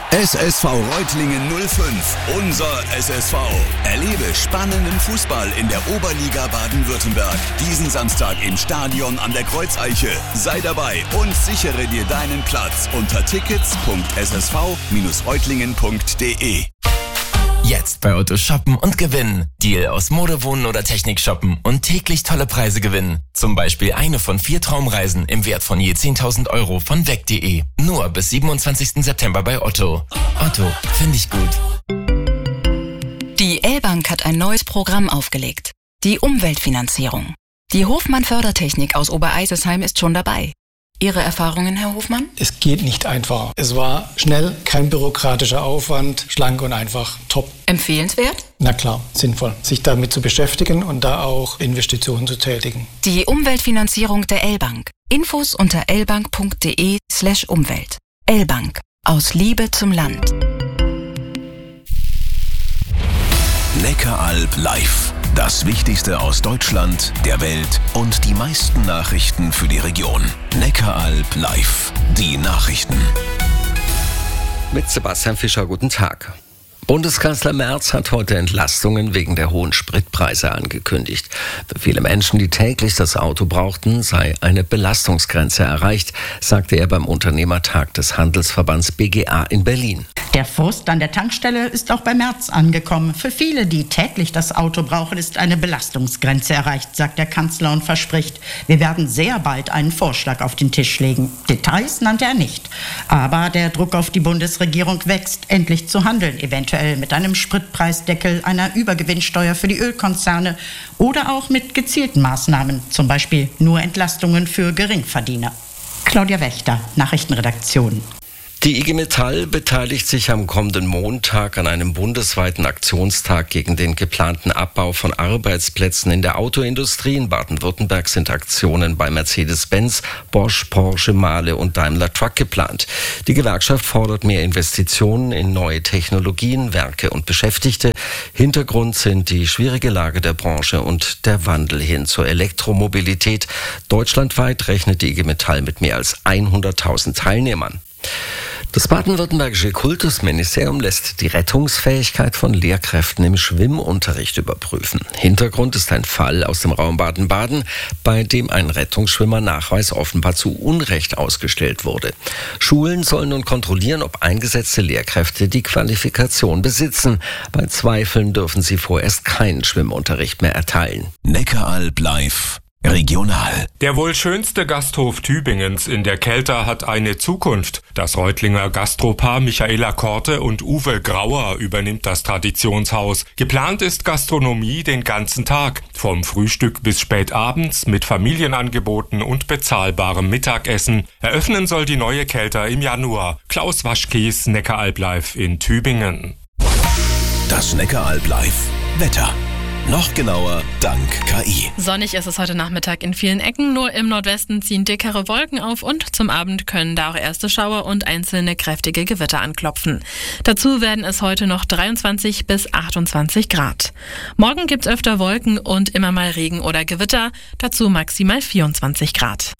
SSV Reutlingen 05, unser SSV. Erlebe spannenden Fußball in der Oberliga Baden-Württemberg. Diesen Samstag im Stadion an der Kreuzeiche. Sei dabei und sichere dir deinen Platz unter tickets.ssv-reutlingen.de. Jetzt bei Otto shoppen und gewinnen. Deal aus Mode, Wohnen oder Technik shoppen und täglich tolle Preise gewinnen. Zum Beispiel eine von 4 Traumreisen im Wert von je 10.000 Euro von weg.de. Nur bis 27. September bei Otto. Otto, finde ich gut. Die L-Bank hat ein neues Programm aufgelegt. Die Umweltfinanzierung. Die Hofmann Fördertechnik aus Obereisesheim ist schon dabei. Ihre Erfahrungen, Herr Hofmann? Es geht nicht einfach. Es war schnell, kein bürokratischer Aufwand, schlank und einfach top. Empfehlenswert? Na klar, sinnvoll, sich damit zu beschäftigen und da auch Investitionen zu tätigen. Die Umweltfinanzierung der L-Bank. Infos unter lbank.de/Umwelt. L-Bank. Aus Liebe zum Land. Neckaralb live. Das Wichtigste aus Deutschland, der Welt und die meisten Nachrichten für die Region. Neckaralb live. Die Nachrichten. Mit Sebastian Fischer, guten Tag. Bundeskanzler Merz hat heute Entlastungen wegen der hohen Spritpreise angekündigt. Für viele Menschen, die täglich das Auto brauchten, sei eine Belastungsgrenze erreicht, sagte er beim Unternehmertag des Handelsverbands BGA in Berlin. Der Frust an der Tankstelle ist auch bei Merz angekommen. Für viele, die täglich das Auto brauchen, ist eine Belastungsgrenze erreicht, sagt der Kanzler und verspricht, wir werden sehr bald einen Vorschlag auf den Tisch legen. Details nannte er nicht. Aber der Druck auf die Bundesregierung wächst, endlich zu handeln, eventuell mit einem Spritpreisdeckel, einer Übergewinnsteuer für die Ölkonzerne oder auch mit gezielten Maßnahmen, zum Beispiel nur Entlastungen für Geringverdiener. Claudia Wächter, Nachrichtenredaktion. Die IG Metall beteiligt sich am kommenden Montag an einem bundesweiten Aktionstag gegen den geplanten Abbau von Arbeitsplätzen in der Autoindustrie. In Baden-Württemberg sind Aktionen bei Mercedes-Benz, Bosch, Porsche, Mahle und Daimler Truck geplant. Die Gewerkschaft fordert mehr Investitionen in neue Technologien, Werke und Beschäftigte. Hintergrund sind die schwierige Lage der Branche und der Wandel hin zur Elektromobilität. Deutschlandweit rechnet die IG Metall mit mehr als 100.000 Teilnehmern. Das baden-württembergische Kultusministerium lässt die Rettungsfähigkeit von Lehrkräften im Schwimmunterricht überprüfen. Hintergrund ist ein Fall aus dem Raum Baden-Baden, bei dem ein Rettungsschwimmernachweis offenbar zu Unrecht ausgestellt wurde. Schulen sollen nun kontrollieren, ob eingesetzte Lehrkräfte die Qualifikation besitzen. Bei Zweifeln dürfen sie vorerst keinen Schwimmunterricht mehr erteilen. Neckaralb live. Regional. Der wohl schönste Gasthof Tübingens in der Kelter hat eine Zukunft. Das Reutlinger Gastropaar Michaela Korte und Uwe Grauer übernimmt das Traditionshaus. Geplant ist Gastronomie den ganzen Tag, vom Frühstück bis spät abends mit Familienangeboten und bezahlbarem Mittagessen. Eröffnen soll die neue Kelter im Januar. Klaus Waschkies, Neckaralb live in Tübingen. Das Neckaralb live. Wetter. Noch genauer dank KI. Sonnig ist es heute Nachmittag in vielen Ecken, nur im Nordwesten ziehen dickere Wolken auf und zum Abend können da auch erste Schauer und einzelne kräftige Gewitter anklopfen. Dazu werden es heute noch 23 bis 28 Grad. Morgen gibt's öfter Wolken und immer mal Regen oder Gewitter, dazu maximal 24 Grad.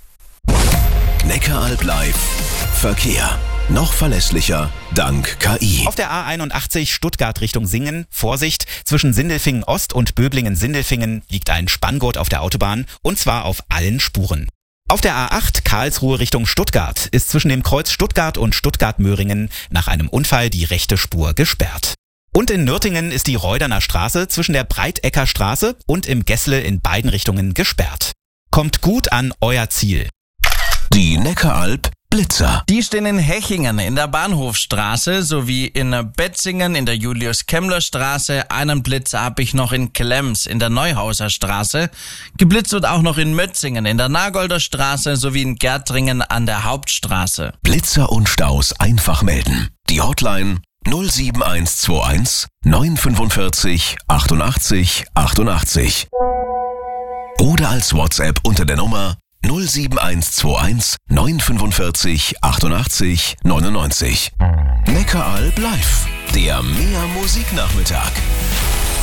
Neckaralb live. Verkehr. Noch verlässlicher dank KI. Auf der A81 Stuttgart Richtung Singen, Vorsicht, zwischen Sindelfingen Ost und Böblingen-Sindelfingen liegt ein Spanngurt auf der Autobahn und zwar auf allen Spuren. Auf der A8 Karlsruhe Richtung Stuttgart ist zwischen dem Kreuz Stuttgart und Stuttgart-Möhringen nach einem Unfall die rechte Spur gesperrt. Und in Nürtingen ist die Reuderner Straße zwischen der Breitecker Straße und im Gessle in beiden Richtungen gesperrt. Kommt gut an euer Ziel. Die Neckaralb Blitzer. Die stehen in Hechingen in der Bahnhofstraße sowie in Betzingen in der Julius-Kemmler-Straße. Einen Blitzer habe ich noch in Klemms in der Neuhauser Straße. Geblitzt wird auch noch in Mötzingen in der Nagolder Straße sowie in Gärtringen an der Hauptstraße. Blitzer und Staus einfach melden. Die Hotline 07121 945 88 88. Oder als WhatsApp unter der Nummer 07121 945 88 99. Neckaralb live. Der Mehr Musiknachmittag.